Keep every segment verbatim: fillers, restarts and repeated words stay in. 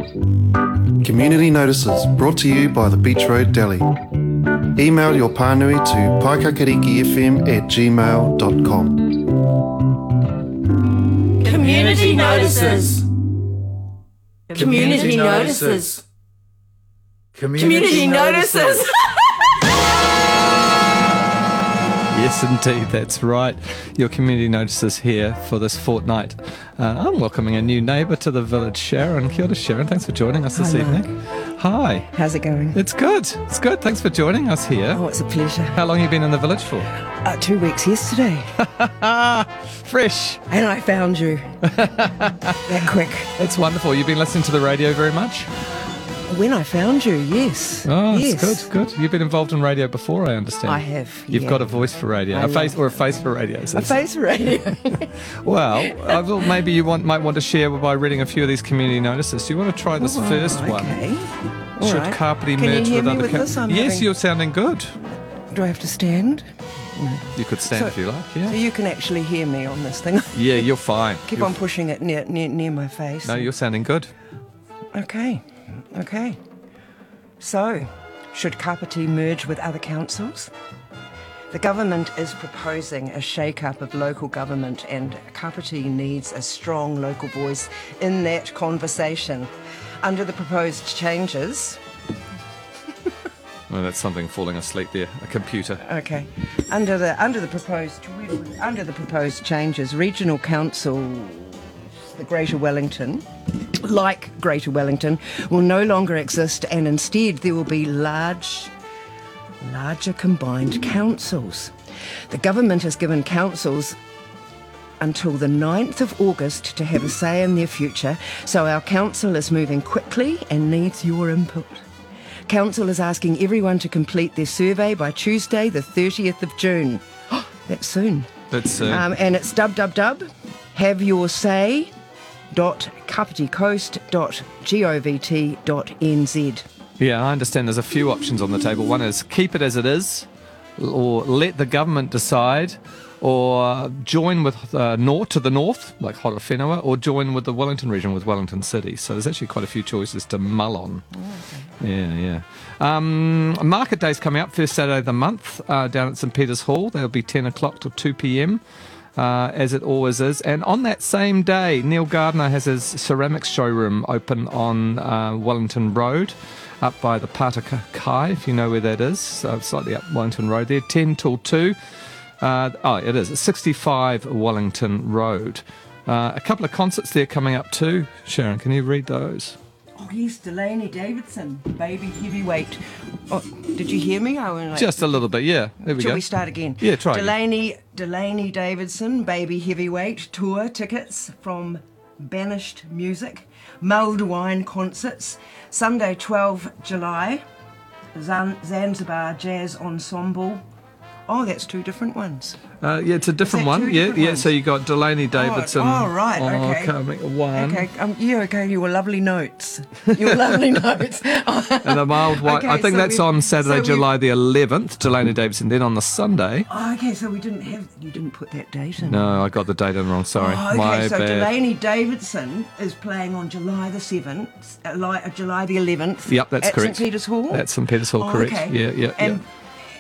Community notices brought to you by the Beach Road Deli. Email your pānui to paikakarikifm at gmail dot com. Community notices. Community notices. Community notices. Yes, indeed, that's right. Your community notices here for this fortnight. Uh, I'm welcoming a new neighbour to the village, Sharon. Kia ora, Sharon. Thanks for joining us this Hi, evening. Hi. How's it going? It's good. It's good. Thanks for joining us here. Oh, it's a pleasure. How long have you been in the village for? Uh, two weeks yesterday. Fresh. And I found you. That quick. It's wonderful. You've been listening to the radio very much? When I found you, yes. Oh, yes. it's good, good. You've been involved in radio before, I understand. I have. You've yeah. got a voice for radio, I a face love- or a face for radio. So A face for radio. Well, I will, maybe you want, might want to share by reading a few of these community notices. Do you want to try this Oh, first one? Okay. All Should right. Kapiti Can you merge hear with me other with ca- this? I'm Yes, having- you're sounding good. Do I have to stand? You could stand So- if you like, So yeah. you can actually hear me on this thing. Yeah, you're fine. Keep You're on pushing it near, near, near my face. No, you're sounding good. Okay. Okay. So, should Kapiti merge with other councils? The government is proposing a shake-up of local government, and Kapiti needs a strong local voice in that conversation. Under the proposed changes... Well, that's something falling asleep there. A computer. Okay. Under the under the proposed under the proposed changes, regional councils, the Greater Wellington, like Greater Wellington, will no longer exist, and instead there will be large, larger combined councils. The government has given councils until the ninth of August to have a say in their future, so our council is moving quickly and needs your input. Council is asking everyone to complete their survey by Tuesday, the thirtieth of June. That's soon. That's uh, Um, and it's www have your say dot kapiti coast dot govt dot n z. Yeah, I understand there's a few options on the table. One is keep it as it is, or let the government decide, or join with uh, north to the north, like Horowhenua, or join with the Wellington region with Wellington City. So there's actually quite a few choices to mull on. Oh, okay. Yeah, yeah. Um, Market Day's coming up, first Saturday of the month, uh, down at St Peter's Hall. That'll be ten o'clock till two p.m. Uh, as it always is. And on that same day, Neil Gardner has his ceramics showroom open on uh, Wellington Road, up by the Pataka Kai, if you know where that is, so slightly up Wellington Road there, ten till two. Uh, oh, it is, it's sixty-five Wellington Road. Uh, a couple of concerts there coming up too. Sharon, can you read those? Oh yes, Delaney Davidson, baby heavyweight. Oh, did you hear me? I went like, Just a little bit, yeah. There we Shall go. we start again? Yeah, try again. Delaney, Delaney Davidson, baby heavyweight tour tickets from Banished Music, mulled wine concerts, Sunday twelfth July, Zan- Zanzibar Jazz Ensemble. Oh, that's two different ones. Uh, yeah, it's a different that one. two Yeah, different yeah. ones? So you got Delaney Davidson. oh, right, oh, okay. coming one. Okay, um, yeah, okay, your lovely notes. Your lovely notes. And the mild white. Okay, I think so that's we've- on Saturday, so we've- July the eleventh. Delaney Davidson. Then on the Sunday. Oh, okay, so we didn't have, you didn't put that date in. No, I got the date in wrong. Sorry, Oh, okay, my so bad. Delaney Davidson is playing on July the seventh, uh, li- uh, July the eleventh. Yep, that's at correct. St Peter's Hall. That's St Peter's Hall, Oh, correct? okay. Yeah, yeah, and, yeah.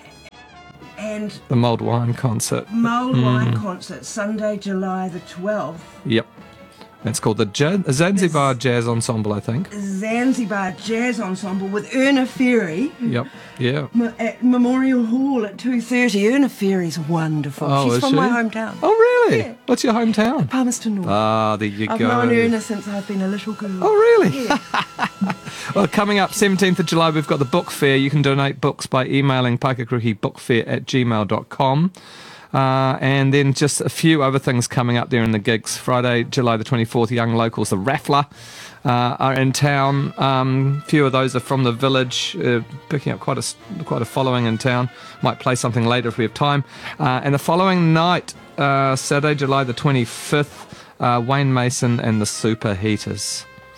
And The mulled wine concert. mulled Mm. wine concert, Sunday, July the twelfth. Yep. That's called the Ja- Zanzibar Jazz Ensemble, I think. Zanzibar Jazz Ensemble with Erna Ferry Yep. Yeah. m- at Memorial Hall at two thirty. Erna Ferry's wonderful. Oh, She's is from she? my hometown. Oh, really? Yeah. What's your hometown? Palmerston North. Ah, there you I've go. known Erna since I've been a little girl. Oh, really? Yeah. Well, coming up seventeenth of July, we've got the book fair. You can donate books by emailing paikakruhibookfair at gmail dot com. Uh, and then just a few other things coming up there in the gigs. Friday, July the twenty-fourth, Young Locals, the Raffler, uh, are in town. Um, a few of those are from the village, uh, picking up quite a, quite a following in town. Might play something later if we have time. Uh, and the following night, uh, Saturday, July the twenty-fifth, uh, Wayne Mason and the Superheaters.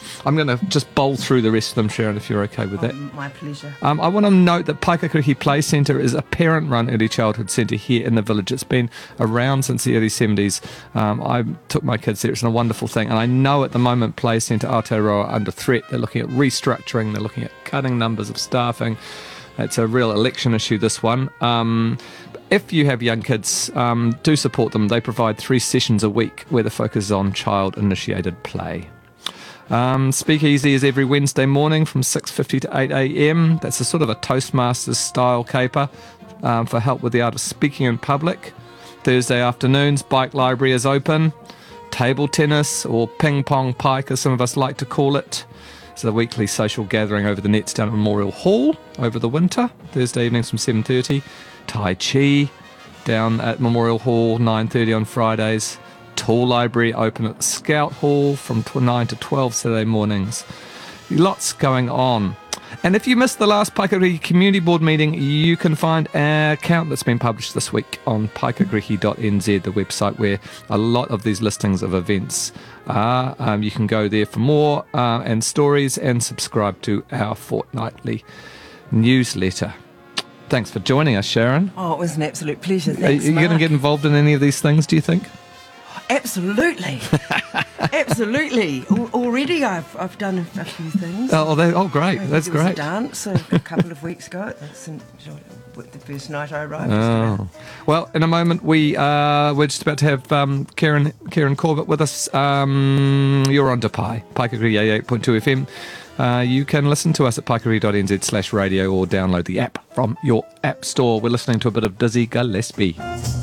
I'm going to just bowl through the rest of them, Sharon, if you're okay with that. Oh, my pleasure. Um, I want to note that Paikakiriki Play Centre is a parent-run early childhood centre here in the village. It's been around since the early seventies. Um, I took my kids there. It's a wonderful thing. And I know at the moment Play Centre Aotearoa are under threat. They're looking at restructuring. They're looking at cutting numbers of staffing. It's a real election issue, this one. Um, if you have young kids, um, do support them. They provide three sessions a week where the focus is on child-initiated play. Um, Speakeasy is every Wednesday morning from six fifty to eight a.m. That's a sort of a Toastmasters style caper um, for help with the art of speaking in public. Thursday afternoons, Bike Library is open. Table tennis, or ping pong pike as some of us like to call it. It's a weekly social gathering over the nets down at Memorial Hall over the winter, Thursday evenings from seven thirty. Tai Chi down at Memorial Hall, nine thirty on Fridays. Tool Library open at the Scout Hall from nine to twelve Saturday mornings. Lots going on. And if you missed the last Paikakiriki Community Board meeting, you can find our account that's been published this week on paikakiriki dot n z, the website where a lot of these listings of events are. Um, you can go there for more uh, and stories and subscribe to our fortnightly newsletter. Thanks for joining us, Sharon. Oh, it was an absolute pleasure. Are Thanks, you going to Mark. get involved in any of these things, do you think? Absolutely. Absolutely. Al- Already I've I've done a, a few things. Oh, they, oh great. I That's there was great. a dance a, a couple of weeks ago. That's in, the first night I arrived. Oh. Well, in a moment we uh, we're just about to have um, Karen Karen Corbett with us. Um, you're on to Pi Paikakiriki eighty-eight point two F M. Uh, you can listen to us at paikakiriki dot n z slash radio or download the app from your app store. We're listening to a bit of Dizzy Gillespie.